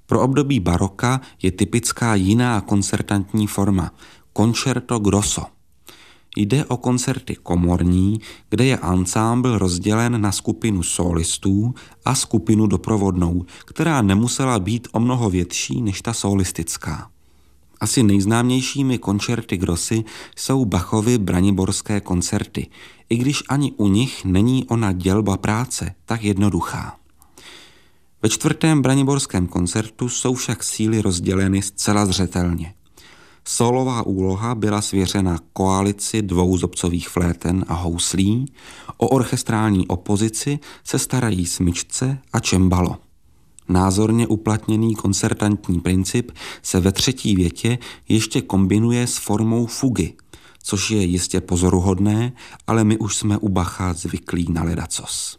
Pro období baroka je typická jiná koncertantní forma – concerto grosso. Jde o koncerty komorní, kde je ansámbl rozdělen na skupinu solistů a skupinu doprovodnou, která nemusela být o mnoho větší než ta solistická. Asi nejznámějšími koncerty grossy jsou Bachovy braniborské koncerty, i když ani u nich není ona dělba práce tak jednoduchá. Ve 4. braniborském koncertu jsou však síly rozděleny zcela zřetelně. Sólová úloha byla svěřena koalici 2 zobcových fléten a houslí, o orchestrální opozici se starají smyčce a čembalo. Názorně uplatněný koncertantní princip se ve 3. větě ještě kombinuje s formou fugy, což je jistě pozoruhodné, ale my už jsme u Bacha zvyklí na ledacos.